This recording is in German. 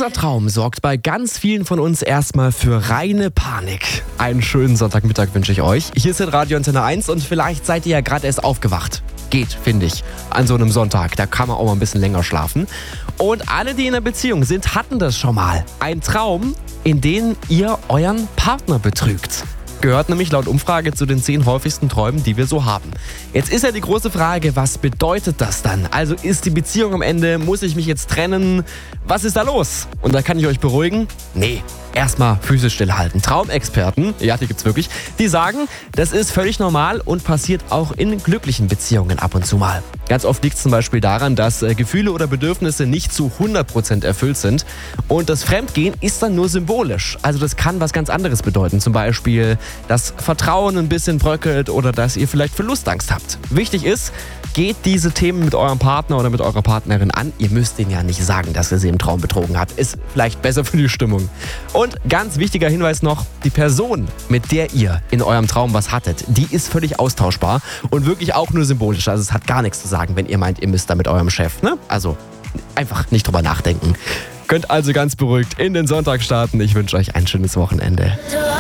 Dieser Traum sorgt bei ganz vielen von uns erstmal für reine Panik. Einen schönen Sonntagmittag wünsche ich euch. Hier ist Radio Antenne 1 und vielleicht seid ihr ja gerade erst aufgewacht. Geht, finde ich, an so einem Sonntag. Da kann man auch mal ein bisschen länger schlafen. Und alle, die in einer Beziehung sind, hatten das schon mal. Ein Traum, in dem ihr euren Partner betrügt. Gehört nämlich laut Umfrage zu den 10 häufigsten Träumen, die wir so haben. Jetzt ist ja die große Frage, was bedeutet das dann? Also ist die Beziehung am Ende, muss ich mich jetzt trennen? Was ist da los? Und da kann ich euch beruhigen, nee, erstmal Füße stillhalten. Traumexperten, ja, die gibt's wirklich, die sagen, das ist völlig normal und passiert auch in glücklichen Beziehungen ab und zu mal. Ganz oft liegt es zum Beispiel daran, dass Gefühle oder Bedürfnisse nicht zu 100% erfüllt sind. Und das Fremdgehen ist dann nur symbolisch. Also das kann was ganz anderes bedeuten. Zum Beispiel, dass Vertrauen ein bisschen bröckelt oder dass ihr vielleicht Verlustangst habt. Wichtig ist, geht diese Themen mit eurem Partner oder mit eurer Partnerin an. Ihr müsst denen ja nicht sagen, dass ihr sie im Traum betrogen habt. Ist vielleicht besser für die Stimmung. Und ganz wichtiger Hinweis noch, die Person, mit der ihr in eurem Traum was hattet, die ist völlig austauschbar und wirklich auch nur symbolisch. Also es hat gar nichts zu sagen, wenn ihr meint, ihr müsst da mit eurem Chef, ne? Also einfach nicht drüber nachdenken. Könnt also ganz beruhigt in den Sonntag starten. Ich wünsche euch ein schönes Wochenende.